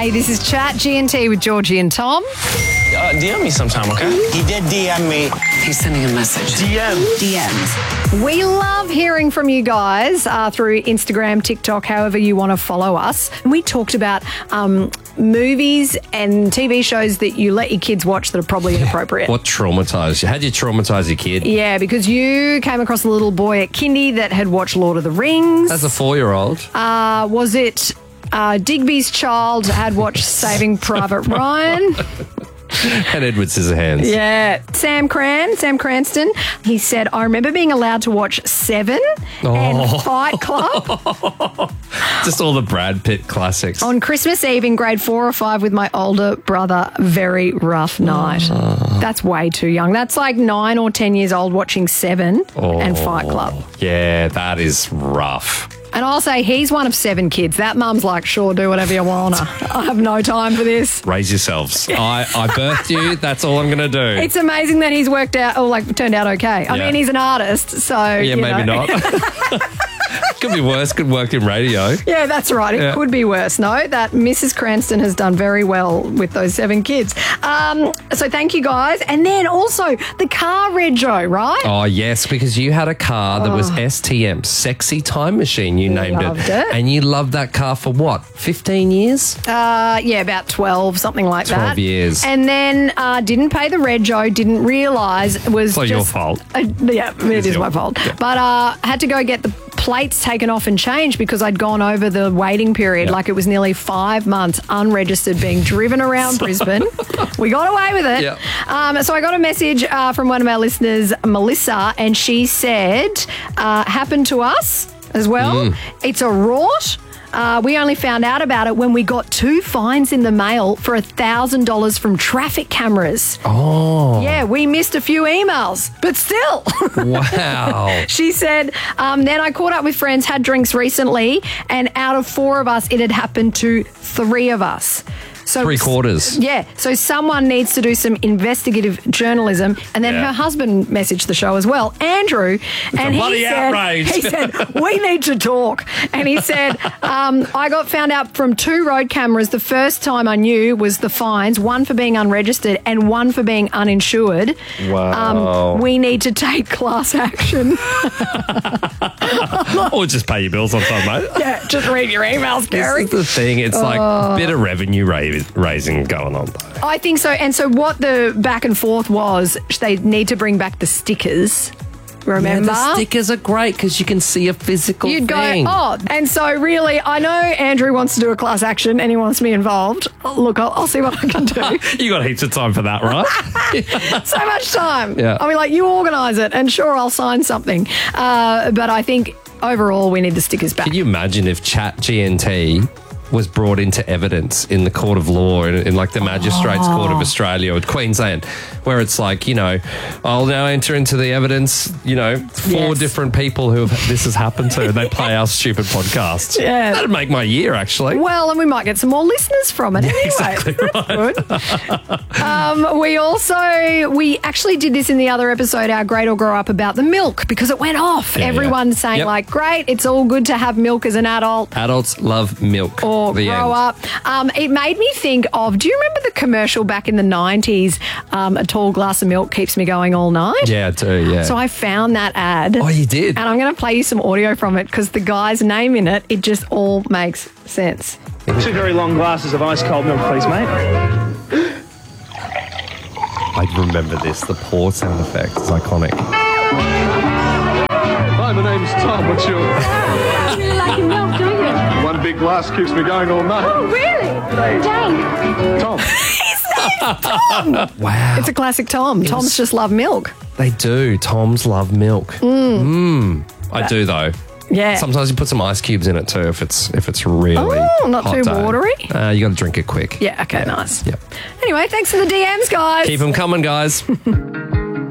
Hey, this is Chat G&T with Georgie and Tom. DM me sometime, okay? He did DM me. He's sending a message. DMs. We love hearing from you guys through Instagram, TikTok, however you want to follow us. And we talked about movies and TV shows that you let your kids watch that are probably inappropriate. What traumatised you? How did you traumatise your kid? Yeah, because you came across a little boy at kindy that had watched Lord of the Rings. As a 4-year-old. Was it Digby's child had watched Saving Private Ryan? And Edward Scissorhands. Yeah. Sam Cranston, he said, I remember being allowed to watch Seven and Fight Club. Just all the Brad Pitt classics. On Christmas Eve in grade 4 or 5 with my older brother, very rough night. That's way too young. That's like 9 or 10 years old watching Seven and Fight Club. Yeah, that is rough. And I'll say he's one of 7 kids. That mum's like, sure, do whatever you want. I have no time for this. Raise yourselves. I birthed you. That's all I'm going to do. It's amazing that he's worked out or like turned out okay. I mean, he's an artist, so yeah, maybe not. Could be worse. Could work in radio. Yeah, that's right. It could be worse. No, that Mrs. Cranston has done very well with those 7 kids. So thank you guys. And then also the car rego, right? Oh, yes, because you had a car that was STM, Sexy Time Machine, you named Loved it. And you loved that car for what, 15 years? Yeah, about 12, something like 12 that. years. And then didn't pay the rego, didn't realise it was It's not your fault. Yeah, it is my fault. Yeah. But had to go get the plates taken off and changed because I'd gone over the waiting period. Like it was nearly 5 months unregistered being driven around Brisbane. We got away with it. Yeah. So I got a message from one of our listeners, Melissa, and she said, happened to us as well. It's a rort. We only found out about it when we got 2 fines in the mail for $1,000 from traffic cameras. Oh. Yeah, we missed a few emails, but still. Wow. She said, then I caught up with friends, had drinks recently, and out of 4 of us, it had happened to 3 of us. So 3/4. Yeah. So someone needs to do some investigative journalism. And then her husband messaged the show as well, Andrew. And bloody outrage. He said, we need to talk. And he said, I got found out from 2 road cameras. The first time I knew was the fines, 1 for being unregistered and 1 for being uninsured. Wow. We need to take class action. Or just pay your bills on time, mate. Yeah, just read your emails, Gary. This is the thing. It's like a bit of revenue raising going on, though. I think so. And so what the back and forth was, they need to bring back the stickers. Remember? Yeah, the stickers are great because you can see a physical You'd thing. go, oh, and so really, I know Andrew wants to do a class action and he wants me involved. Look, I'll see what I can do. You got heaps of time for that, right? So much time. Yeah. I mean, like, you organise it and sure, I'll sign something. But I think overall, we need the stickers back. Can you imagine if Chat GNT was brought into evidence in the court of law, in like the Magistrates Court of Australia or Queensland, where it's like, you know, I'll now enter into the evidence, you know, 4 different people who this has happened to, and they play our stupid podcast. Yeah. That'd make my year, actually. Well, and we might get some more listeners from it anyway. Exactly right. Good. We actually did this in the other episode, Our Great or Grow Up, about the milk, because it went off. Everyone's saying like, great, it's all good to have milk as an adult. Adults love milk. Or grow up. It made me think of, do you remember the commercial back in the 90s, a tall glass of milk keeps me going all night? Yeah, I do, yeah. So I found that ad. Oh, you did? And I'm going to play you some audio from it because the guy's name in it, it just all makes sense. 2 very long glasses of ice cold milk, please, mate. I remember this. The pour sound effect is iconic. Hi, my name's Tom. What's your... You really like your milk, don't you? 1 big glass keeps me going all night. Oh, really? Dang. Tom. Wow. It's a classic Tom. Toms just love milk. They do. Toms love milk. I do, though. Yeah. Sometimes you put some ice cubes in it too if it's really not hot too day. watery. You got to drink it quick. Yeah, okay, nice. Yep. Anyway, thanks for the DMs, guys. Keep them coming, guys.